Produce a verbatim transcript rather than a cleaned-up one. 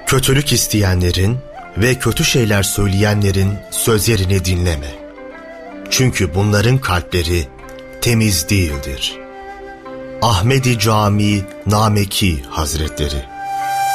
Kötülük isteyenlerin ve kötü şeyler söyleyenlerin sözlerini dinleme. Çünkü bunların kalpleri temiz değildir. Ahmedi Cami Nameki Hazretleri.